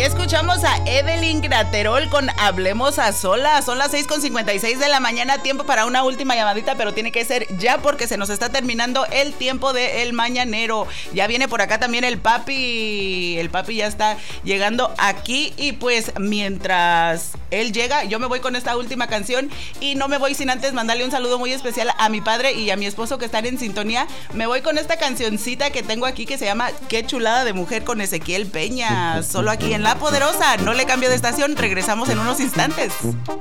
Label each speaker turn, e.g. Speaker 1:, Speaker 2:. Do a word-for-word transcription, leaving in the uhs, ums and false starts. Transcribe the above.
Speaker 1: escuchamos a Evelyn Graterol con Hablemos a Solas. Son las seis con cincuenta y seis de la mañana, tiempo para una última llamadita, pero tiene que ser ya porque se nos está terminando el tiempo del mañanero. Ya viene por acá también el papi, el papi ya está llegando aquí y pues mientras él llega, yo me voy con esta última canción y no me voy sin antes mandarle un saludo muy especial a mi padre y a mi esposo que están en sintonía. Me voy con esta cancioncita que tengo aquí que se llama Qué chulada de mujer con Ezequiel Peña, solo aquí en La Poderosa. No le cambio de estación, regresamos en unos instantes.